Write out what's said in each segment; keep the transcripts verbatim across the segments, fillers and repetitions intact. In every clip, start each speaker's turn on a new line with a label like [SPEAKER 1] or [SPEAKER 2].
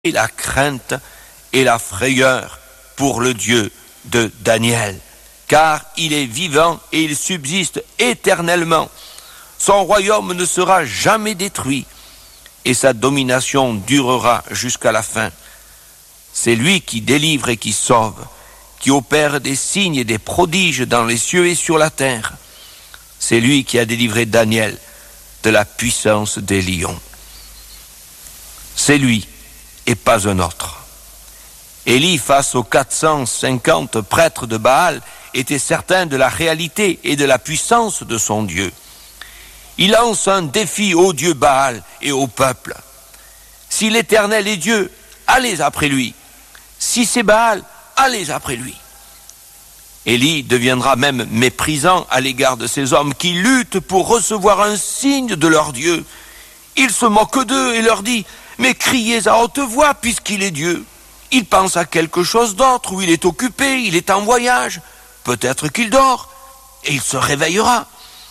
[SPEAKER 1] et la crainte et la frayeur pour le Dieu de Daniel, car il est vivant et il subsiste éternellement. Son royaume ne sera jamais détruit et sa domination durera jusqu'à la fin. C'est lui qui délivre et qui sauve, qui opère des signes et des prodiges dans les cieux et sur la terre. C'est lui qui a délivré Daniel de la puissance des lions. C'est lui et pas un autre. Élie, face aux quatre cent cinquante prêtres de Baal, était certain de la réalité et de la puissance de son Dieu. Il lance un défi au Dieu Baal et au peuple. Si l'Éternel est Dieu, allez après lui. Si c'est Baal, allez après lui. Élie deviendra même méprisant à l'égard de ces hommes qui luttent pour recevoir un signe de leur Dieu. Il se moque d'eux et leur dit « Mais criez à haute voix puisqu'il est Dieu. Il pense à quelque chose d'autre, ou il est occupé, il est en voyage. Peut-être qu'il dort, et il se réveillera. »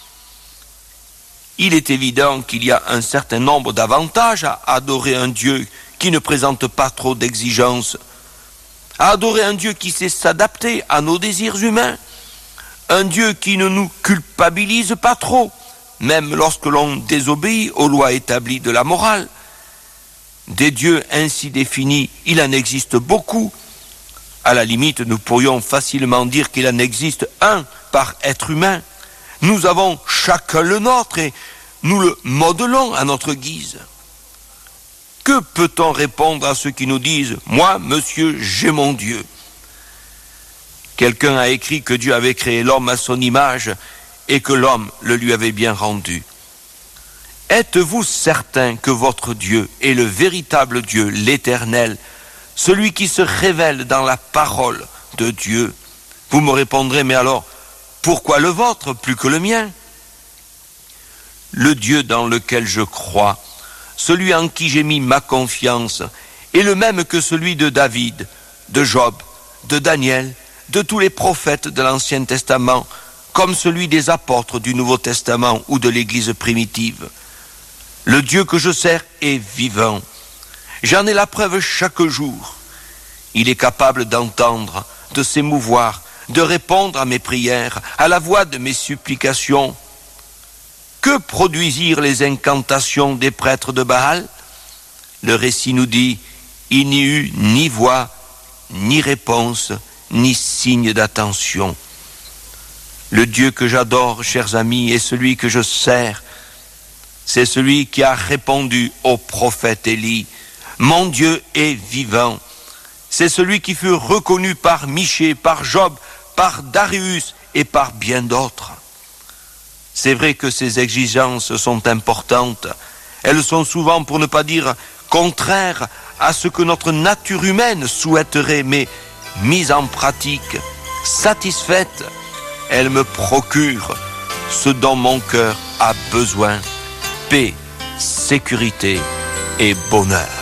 [SPEAKER 1] Il est évident qu'il y a un certain nombre d'avantages à adorer un Dieu qui ne présente pas trop d'exigences, à adorer un Dieu qui sait s'adapter à nos désirs humains, un Dieu qui ne nous culpabilise pas trop, même lorsque l'on désobéit aux lois établies de la morale. Des dieux ainsi définis, il en existe beaucoup. À la limite, nous pourrions facilement dire qu'il en existe un par être humain. Nous avons chacun le nôtre et nous le modelons à notre guise. Que peut-on répondre à ceux qui nous disent « Moi, monsieur, j'ai mon Dieu ». Quelqu'un a écrit que Dieu avait créé l'homme à son image et que l'homme le lui avait bien rendu. Êtes-vous certain que votre Dieu est le véritable Dieu, l'Éternel, celui qui se révèle dans la parole de Dieu? Vous me répondrez, mais alors, pourquoi le vôtre plus que le mien? Le Dieu dans lequel je crois, celui en qui j'ai mis ma confiance, est le même que celui de David, de Job, de Daniel, de tous les prophètes de l'Ancien Testament, comme celui des apôtres du Nouveau Testament ou de l'Église primitive. Le Dieu que je sers est vivant. J'en ai la preuve chaque jour. Il est capable d'entendre, de s'émouvoir, de répondre à mes prières, à la voix de mes supplications. Que produisirent les incantations des prêtres de Baal? Le récit nous dit, il n'y eut ni voix, ni réponse, ni signe d'attention. Le Dieu que j'adore, chers amis, est celui que je sers. C'est celui qui a répondu au prophète Élie. Mon Dieu est vivant. C'est celui qui fut reconnu par Michée, par Job, par Darius et par bien d'autres. C'est vrai que ces exigences sont importantes. Elles sont souvent, pour ne pas dire contraires, à ce que notre nature humaine souhaiterait, mais mises en pratique, satisfaites, elles me procurent ce dont mon cœur a besoin. Paix, sécurité et bonheur.